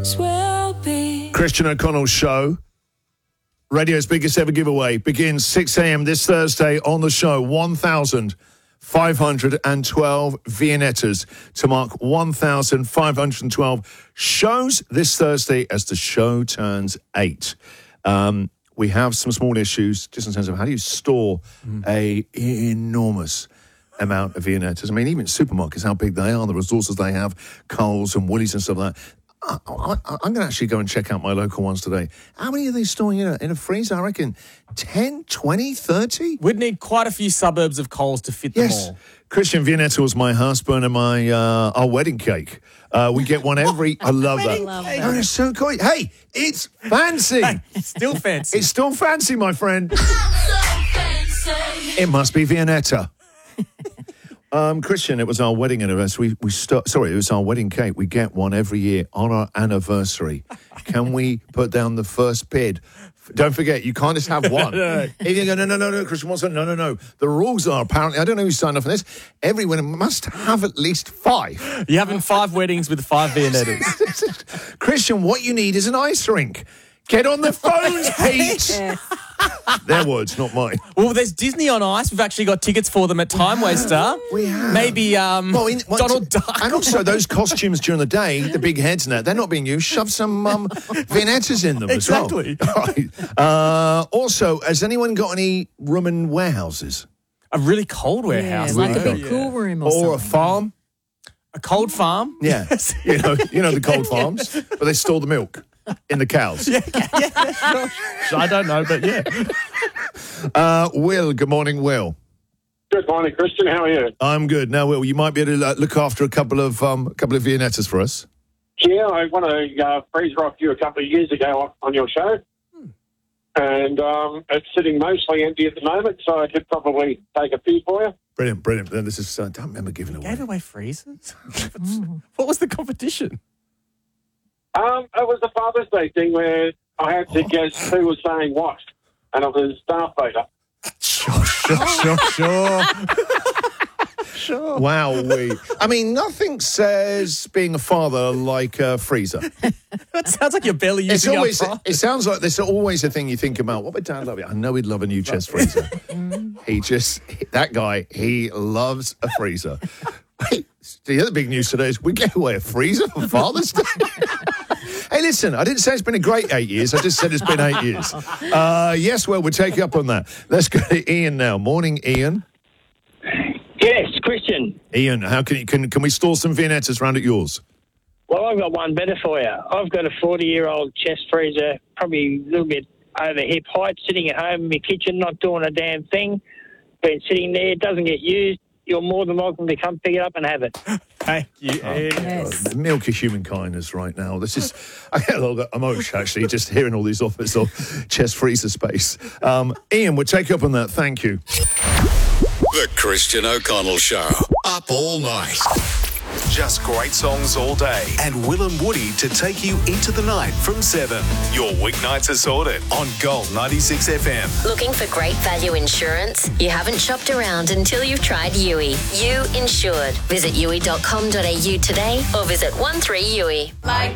Christian O'Connell Show. Radio's biggest ever giveaway begins 6 a.m. this Thursday on the show. 1,512 Viennettas to mark 1,512 shows this Thursday as the show turns 8. We have some small issues just in terms of how do you store a enormous amount of Viennettas. I mean, even supermarkets, how big they are, the resources they have, Coles and Woolies and stuff like that. I'm going to actually go and check out my local ones today. How many are they storing in a freezer? I reckon 10, 20, 30? We'd need quite a few suburbs of Coles to fit them all. Christian Viennetta was my husband and my our wedding cake. We get one every... I love that. Oh, it's so cool. Hey, it's fancy. It's still fancy. It's still fancy, my friend. It must be Viennetta. Christian, it was our wedding anniversary. It was our wedding cake. We get one every year on our anniversary. Can we put down the first bid? Don't forget, you can't just have one. If you go, no, Christian wants one. No. The rules are apparently, I don't know who signed up for this, everyone must have at least 5. You're having 5 weddings with 5 Viennettas. Christian, what you need is an ice rink. Get on the phones, Pete. Their words, not mine. Well, there's Disney on Ice. We've actually got tickets for them at Time Waster. We have. Maybe Donald Duck. And also those costumes during the day, the big heads and that, they're not being used. Shove some Viennettas in them exactly. as well. Right. Also, has anyone got any room in warehouses? A really cold warehouse. Like a big cool room or something. A farm? A cold farm? Yeah. Yes. You know the cold farms, but they store the milk. In the cows. Yeah, sure. I don't know, but yeah. Will, good morning, Will. Good morning, Christian. How are you? I'm good. Now, Will, you might be able to look after a couple of Viennettas for us. Yeah, I won a freeze rock you a couple of years ago on your show. And it's sitting mostly empty at the moment, so I could probably take a few for you. Brilliant. This is, I don't remember giving away. Gave away freezers? What was the competition? It was a Father's Day thing where I had to guess who was saying what, and it was Darth Vader. Sure. Wow, I mean, nothing says being a father like a freezer. That sounds like you're barely using it sounds like there's always a thing you think about. What would Dad love? I know he'd love a new chest freezer. That guy, he loves a freezer. Wait, the other big news today is we gave away a freezer for Father's Day. Hey, listen, I didn't say it's been a great 8 years. I just said it's been 8 years. Yes, well, we'll take you up on that. Let's go to Ian now. Morning, Ian. Yes, Christian. Ian, how can we store some Viennettas round at yours? Well, I've got one better for you. I've got a 40-year-old chest freezer, probably a little bit over hip height, sitting at home in my kitchen, not doing a damn thing. Been sitting there, doesn't get used. You're more than welcome to come pick it up and have it. Thank you. Yes. The milk of human kindness right now. I get a little bit emotional, actually, just hearing all these offers of chest freezer space. Ian, we'll take you up on that. Thank you. The Christian O'Connell Show. Up all night. Just great songs all day. And Will and Woody to take you into the night from 7. Your weeknights are sorted on Gold 96 FM. Looking for great value insurance? You haven't shopped around until you've tried Yui. You Insured. Visit yui.com.au today or visit 13 Yui.